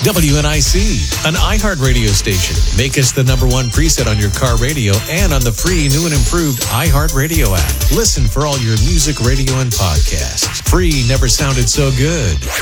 WNIC, an iHeartRadio station. Make us the number one preset on your car radio and on the free new and improved iHeartRadio app. Listen for all your music, radio, and podcasts. Free never sounded so good.